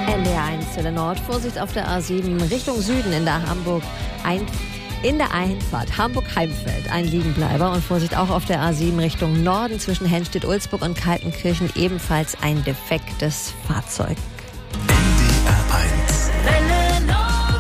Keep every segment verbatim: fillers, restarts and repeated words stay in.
N D R eins Welle Nord. Vorsicht auf der A sieben Richtung Süden in der Hamburg ein, in der Einfahrt Hamburg-Heimfeld ein Liegenbleiber und Vorsicht auch auf der A sieben Richtung Norden zwischen Henstedt-Ulzburg und Kaltenkirchen ebenfalls ein defektes Fahrzeug. N D R eins Welle Nord.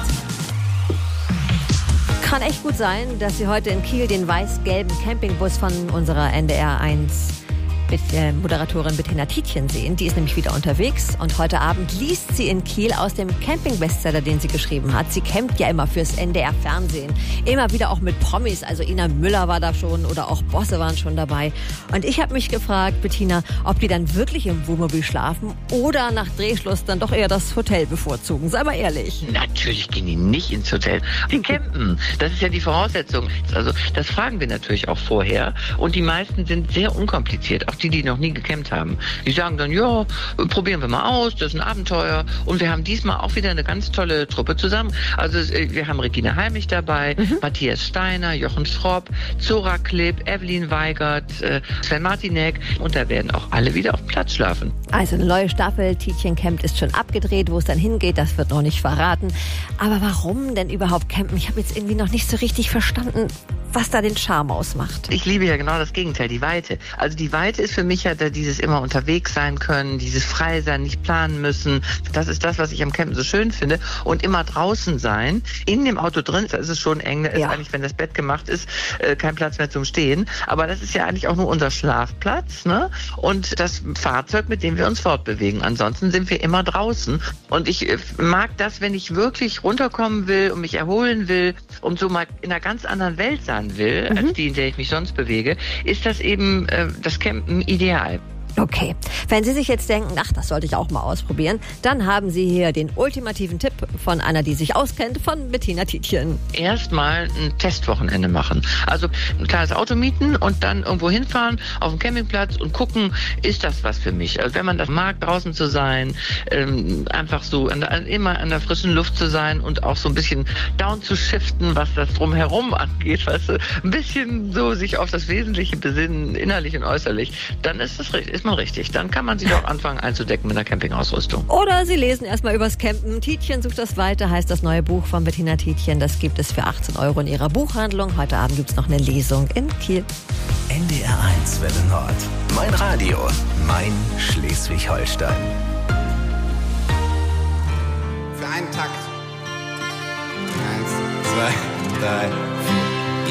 Kann echt gut sein, dass Sie heute in Kiel den weiß-gelben Campingbus von unserer N D R eins mit der Moderatorin Bettina Tietjen sehen. Die ist nämlich wieder unterwegs und heute Abend liest sie in Kiel aus dem Camping-Bestseller, den sie geschrieben hat. Sie campt ja immer fürs N D R-Fernsehen. Immer wieder auch mit Promis, also Ina Müller war da schon oder auch Bosse waren schon dabei. Und ich habe mich gefragt, Bettina, ob die dann wirklich im Wohnmobil schlafen oder nach Drehschluss dann doch eher das Hotel bevorzugen. Sei mal ehrlich. Natürlich gehen die nicht ins Hotel. Die campen. Das ist ja die Voraussetzung. Also das fragen wir natürlich auch vorher. Und die meisten sind sehr unkompliziert. Auch die, die noch nie gecampt haben. Die sagen dann, ja, probieren wir mal aus, das ist ein Abenteuer. Und wir haben diesmal auch wieder eine ganz tolle Truppe zusammen. Also wir haben Regine Halmich dabei, mhm. Matthias Steiner, Jochen Schropp, Zora Klipp, Evelyn Weigert, Sven Martinek. Und da werden auch alle wieder auf dem Platz schlafen. Also eine neue Staffel, Tietjen campt, ist schon abgedreht. Wo es dann hingeht, das wird noch nicht verraten. Aber warum denn überhaupt campen? Ich habe jetzt irgendwie noch nicht so richtig verstanden, was da den Charme ausmacht. Ich liebe ja genau das Gegenteil, die Weite. Also die Weite ist für mich ja dieses immer unterwegs sein können, dieses frei sein, nicht planen müssen. Das ist das, was ich am Campen so schön finde. Und immer draußen sein. In dem Auto drin, da ist es schon eng. Da ist ja eigentlich, wenn das Bett gemacht ist, kein Platz mehr zum Stehen. Aber das ist ja eigentlich auch nur unser Schlafplatz, ne? Und das Fahrzeug, mit dem wir uns fortbewegen. Ansonsten sind wir immer draußen. Und ich mag das, wenn ich wirklich runterkommen will und mich erholen will und so mal in einer ganz anderen Welt sein will, mhm. als die, in der ich mich sonst bewege, ist das eben äh, das Campen ideal. Okay, wenn Sie sich jetzt denken, ach, das sollte ich auch mal ausprobieren, dann haben Sie hier den ultimativen Tipp von einer, die sich auskennt, von Bettina Tietjen. Erstmal ein Testwochenende machen. Also ein kleines Auto mieten und dann irgendwo hinfahren auf dem Campingplatz und gucken, ist das was für mich? Also wenn man das mag, draußen zu sein, ähm, einfach so an der, immer an der frischen Luft zu sein und auch so ein bisschen down zu shiften, was das drumherum angeht, weißt du, ein bisschen so sich auf das Wesentliche besinnen, innerlich und äußerlich, dann ist das richtig. Ist richtig. Dann kann man sich auch anfangen einzudecken mit einer Campingausrüstung. Oder Sie lesen erstmal übers Campen. Tietjen sucht das weiter, heißt das neue Buch von Bettina Tietjen. Das gibt es für achtzehn Euro in ihrer Buchhandlung. Heute Abend gibt es noch eine Lesung in Kiel. N D R eins Welle Nord. Mein Radio. Mein Schleswig-Holstein. Für einen Takt. Eins, zwei, drei, vier.